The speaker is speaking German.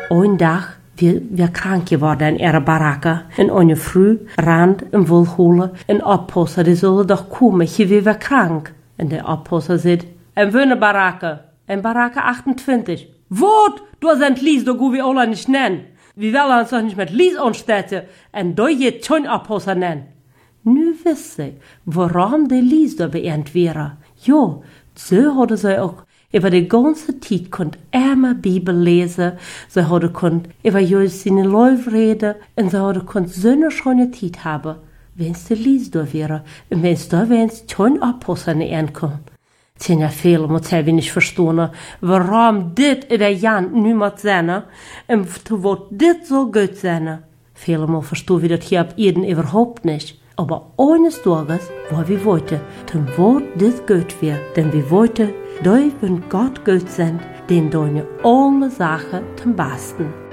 Ein Tag wir krank geworden in ihrer Baracke. In eine Früh rand im Wohlholen ein Abpasser, die solle doch kommen, hier wir krank. Und der Abpasser sagt, in Baracke, in Baracke 28. Wot, du sind Lies, du gu wir alle nicht nennen. Wir wollen uns doch nicht mit Lies anstecken, und du je schon Abpasser nennen. Nu wisse ich, warum die Lies da beernt wäre. Jo, so hatte sie auch über die ganze Zeit konnt immer Bibel lesen, sie hatte konnt über Jesus seine Läufe reden, und sie hatte konnt so eine schöne Zeit haben, wenn's die Lies da wäre, und wenn's schon Apostel nicht kommen. Es sind ja viele, muss ich nicht verstehen, warum dit in der Jan nu muss sein, und wo dit so gut sein. Viele mal verstehen wir das hier ab Eden überhaupt nicht. Aber eines Tages, wo wir wollten, dann wird das gut werden, denn wir wollten, dass wenn Gott gut sind, den deine alle Sachen zum Besten.